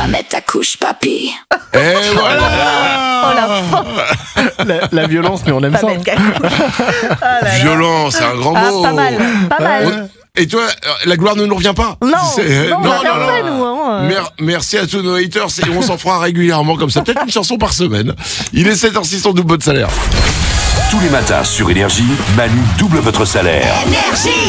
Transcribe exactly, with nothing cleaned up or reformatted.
Va mettre ta couche, papy. Et voilà. Oh la fin. La, la violence, mais on aime Pas ça. mettre ta couche. Oh là là. Violent, c'est un grand Ah, mot. pas mal, pas mal. Ouais. Et toi, la gloire ne nous revient pas? Non, C'est- non, on a bien fait, nous. Hein. Mer- merci à tous nos haters, et on s'en fera régulièrement comme ça, peut-être une chanson par semaine. Il est sept heures six, on double votre salaire. Tous les matins sur Énergie, Manu double votre salaire. Énergie.